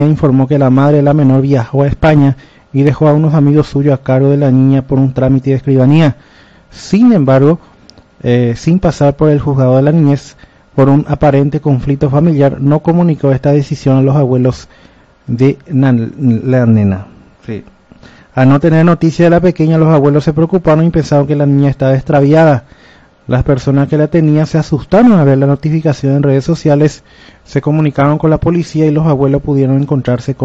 informó que la madre de la menor viajó a España y dejó a unos amigos suyos a cargo de la niña por un trámite de escribanía. Sin embargo, sin pasar por el juzgado de la niñez, por un aparente conflicto familiar, no comunicó esta decisión a los abuelos de la nena. Sí. Al no tener noticia de la pequeña, los abuelos se preocuparon y pensaron que la niña estaba extraviada. Las personas que la tenían se asustaron al ver la notificación en redes sociales, se comunicaron con la policía y los abuelos pudieron encontrarse con